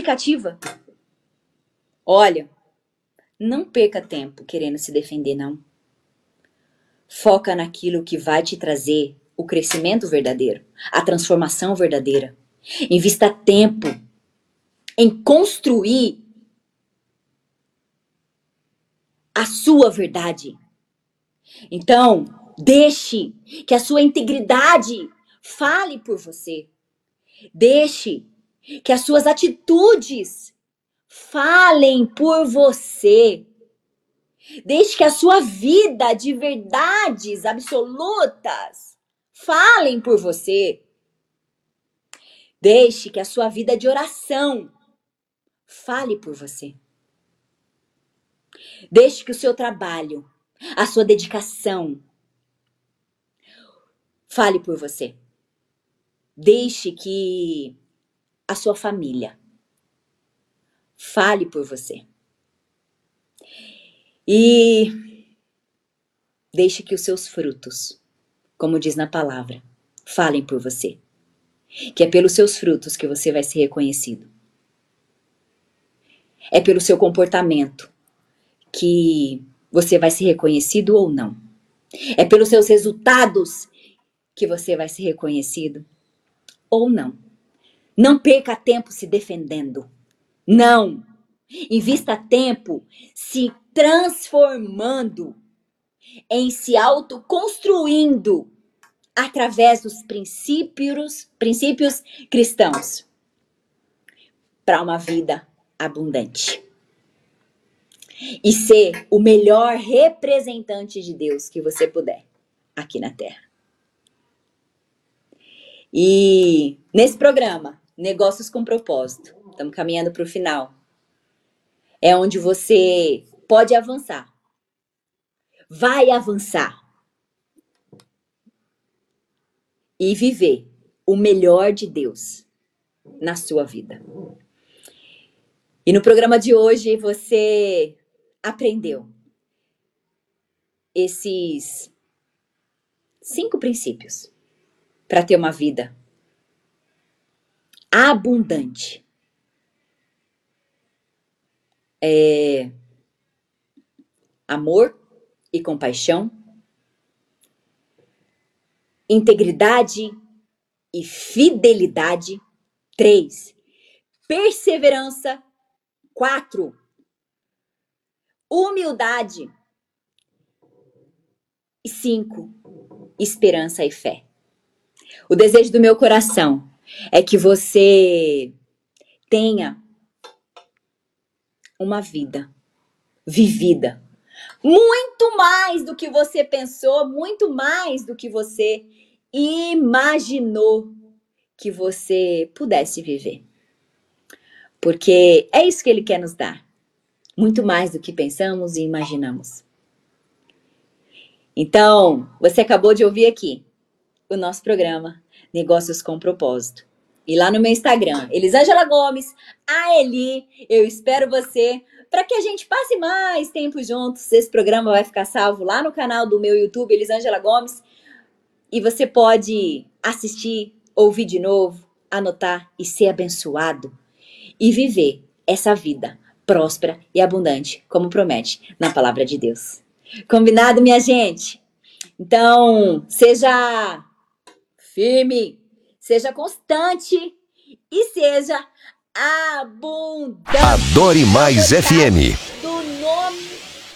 justificativa. Olha, não perca tempo querendo se defender, não. Foca naquilo que vai te trazer o crescimento verdadeiro, a transformação verdadeira. Invista tempo em construir a sua verdade. Então, deixe que a sua integridade fale por você. Deixe que as suas atitudes falem por você. Deixe que a sua vida de verdades absolutas falem por você. Deixe que a sua vida de oração fale por você. Deixe que o seu trabalho, a sua dedicação, fale por você. Deixe que a sua família fale por você. E deixe que os seus frutos, como diz na palavra, falem por você. Que é pelos seus frutos que você vai ser reconhecido. É pelo seu comportamento que você vai ser reconhecido ou não. É pelos seus resultados que você vai ser reconhecido ou não. Não perca tempo se defendendo. Não. Invista tempo se transformando, em se autoconstruindo através dos princípios cristãos para uma vida abundante. E ser o melhor representante de Deus que você puder aqui na Terra. E nesse programa, Negócios com Propósito, estamos caminhando para o final, é onde você pode avançar. Vai avançar. E viver o melhor de Deus na sua vida. E no programa de hoje você aprendeu esses 5 princípios para ter uma vida abundante. Amor e compaixão, integridade e fidelidade. 3, perseverança. 4, humildade. E 5, esperança e fé. O desejo do meu coração é que você tenha uma vida vivida muito mais do que você pensou, muito mais do que você imaginou que você pudesse viver. Porque é isso que Ele quer nos dar. Muito mais do que pensamos e imaginamos. Então, você acabou de ouvir aqui o nosso programa Negócios com Propósito. E lá no meu Instagram, Elisângela Gomes, a Eli, eu espero você para que a gente passe mais tempo juntos. Esse programa vai ficar salvo lá no canal do meu YouTube, Elisângela Gomes. E você pode assistir, ouvir de novo, anotar e ser abençoado. E viver essa vida próspera e abundante, como promete na palavra de Deus. Combinado, minha gente? Então, seja firme, seja constante e seja abundante. Adore Mais FM.